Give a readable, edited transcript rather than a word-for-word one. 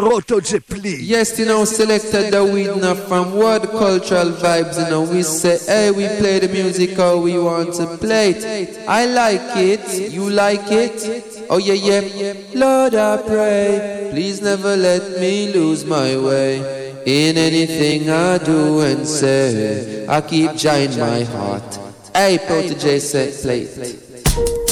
Roto J play. Yes, you know, selected the weed now from World Cultural Vibes, you know. We say, hey, we play the music how we want to play it. I like it, you like it? Oh yeah, yeah. Lord, I pray, please never let me lose my way. In anything I do and say, I keep Jah in my heart. Hey, Protege said, play it.